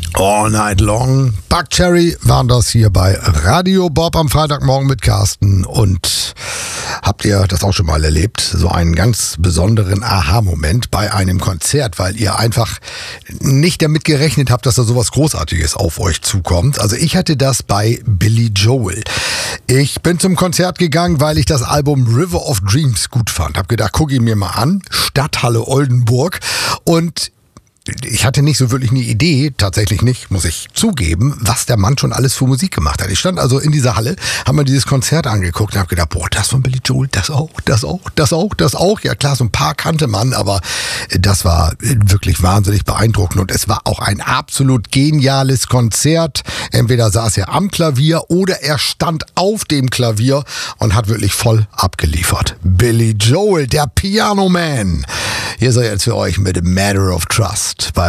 All Night Long. Buckcherry waren das hier bei Radio Bob am Freitagmorgen mit Carsten. Und habt ihr das auch schon mal erlebt? So einen ganz besonderen Aha-Moment bei einem Konzert, weil ihr einfach nicht damit gerechnet habt, dass da sowas Großartiges auf euch zukommt. Also ich hatte das bei Billy Joel. Ich bin zum Konzert gegangen, weil ich das Album River of Dreams gut fand. Hab gedacht, guck ihn mir mal an. Stadthalle Oldenburg. Und ich hatte nicht so wirklich eine Idee, tatsächlich nicht, muss ich zugeben, was der Mann schon alles für Musik gemacht hat. Ich stand also in dieser Halle, habe mir dieses Konzert angeguckt und habe gedacht, boah, das von Billy Joel, das auch. Ja klar, so ein paar kannte man, aber das war wirklich wahnsinnig beeindruckend und es war auch ein absolut geniales Konzert. Entweder saß er am Klavier oder er stand auf dem Klavier und hat wirklich voll abgeliefert. Billy Joel, der Piano Man. Hier ist er jetzt für euch mit Matter of Trust.